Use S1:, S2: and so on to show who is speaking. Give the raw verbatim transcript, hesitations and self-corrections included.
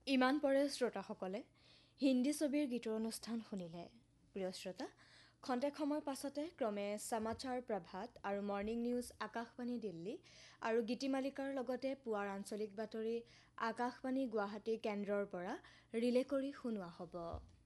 S1: ইমান পৰে শ্ৰোতাসকলে হিন্দী ছবিৰ গীতৰ অনুষ্ঠান শুনিলে। প্ৰিয় শ্ৰোতা, খন্তেক সময় পাছতে ক্ৰমে সমাচাৰ প্ৰভাত আৰু মৰ্ণিং নিউজ আকাশবাণী দিল্লী আৰু গীতিমালিকাৰ লগতে পুৱাৰ আঞ্চলিক বাতৰি আকাশবাণী গুৱাহাটী কেন্দ্ৰৰ পৰা ৰিলে কৰি শুনোৱা হ'ব।